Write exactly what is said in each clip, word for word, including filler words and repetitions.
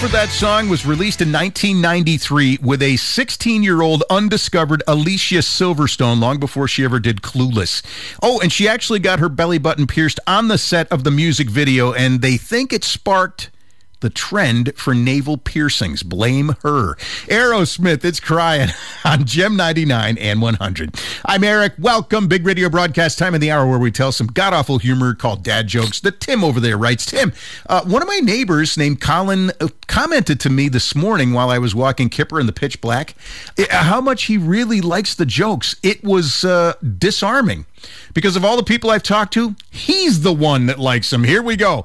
for that song was released in nineteen ninety-three with a sixteen-year-old undiscovered Alicia Silverstone long before she ever did Clueless. Oh, and she actually got her belly button pierced on the set of the music video, and they think it sparked the trend for navel piercings. Blame her. Aerosmith, it's Crying on Gem ninety-nine and one hundred. I'm Eric. Welcome. Big radio broadcast time in the hour where we tell some god-awful humor called dad jokes that Tim over there writes. Tim, uh, one of my neighbors named Colin uh, commented to me this morning while I was walking Kipper in the pitch black uh, how much he really likes the jokes. It was uh, disarming because of all the people I've talked to, he's the one that likes them. Here we go.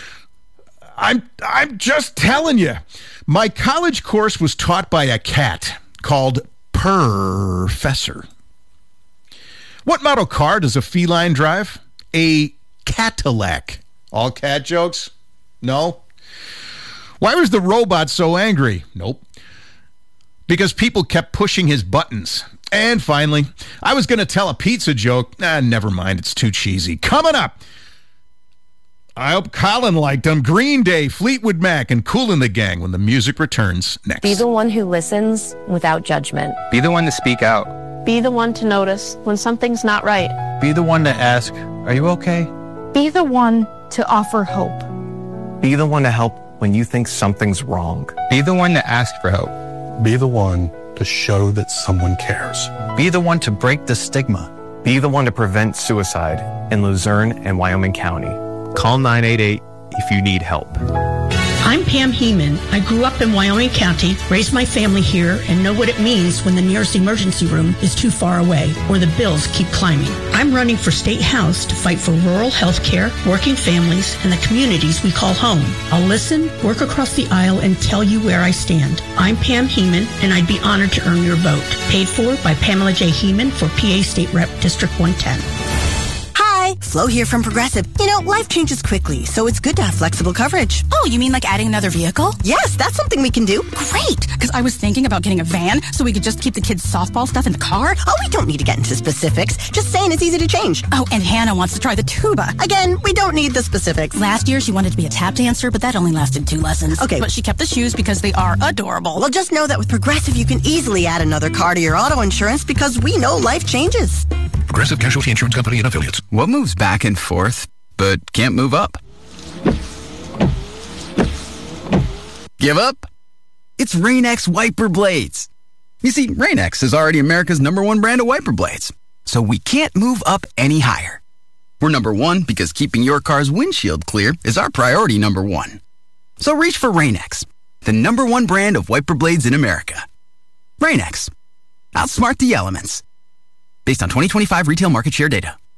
I'm I'm just telling you. My college course was taught by a cat called Professor. What model car does a feline drive? A Cadillac. All cat jokes? No. Why was the robot so angry? Nope. Because people kept pushing his buttons. And finally, I was going to tell a pizza joke. Ah, never mind. It's too cheesy. Coming up. I hope Colin liked them. Green Day, Fleetwood Mac, and Kool and the Gang when the music returns next. Be the one who listens without judgment. Be the one to speak out. Be the one to notice when something's not right. Be the one to ask, are you okay? Be the one to offer hope. Be the one to help when you think something's wrong. Be the one to ask for help. Be the one to show that someone cares. Be the one to break the stigma. Be the one to prevent suicide in Luzerne and Wyoming County. Call nine eight eight if you need help. I'm Pam Heeman. I grew up in Wyoming County, raised my family here, and know what it means when the nearest emergency room is too far away or the bills keep climbing. I'm running for State House to fight for rural health care, working families, and the communities we call home. I'll listen, work across the aisle, and tell you where I stand. I'm Pam Heeman, and I'd be honored to earn your vote. Paid for by Pamela J. Heeman for P A State Rep District one ten. Flo here from Progressive. You know, life changes quickly, so it's good to have flexible coverage. Oh, you mean like adding another vehicle? Yes, that's something we can do. Great, because I was thinking about getting a van so we could just keep the kids' softball stuff in the car. Oh, we don't need to get into specifics. Just saying it's easy to change. Oh, and Hannah wants to try the tuba. Again, we don't need the specifics. Last year, she wanted to be a tap dancer, but that only lasted two lessons. Okay. But she kept the shoes because they are adorable. Well, just know that with Progressive, you can easily add another car to your auto insurance because we know life changes. Progressive Casualty Insurance Company and Affiliates. What moves back and forth, but can't move up? Give up? It's Rain-X wiper blades. You see, Rain-X is already America's number one brand of wiper blades, so we can't move up any higher. We're number one because keeping your car's windshield clear is our priority number one. So reach for Rain-X, the number one brand of wiper blades in America. Rain-X. Outsmart the elements. Based on twenty twenty-five retail market share data.